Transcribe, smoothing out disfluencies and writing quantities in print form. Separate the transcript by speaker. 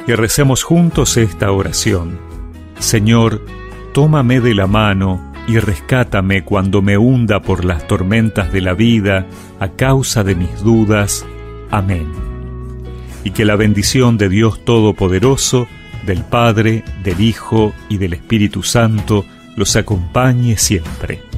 Speaker 1: y recemos juntos esta oración. Señor, tómame de la mano y rescátame cuando me hunda por las tormentas de la vida a causa de mis dudas. Amén. Y que la bendición de Dios Todopoderoso, del Padre, del Hijo y del Espíritu Santo los acompañe siempre.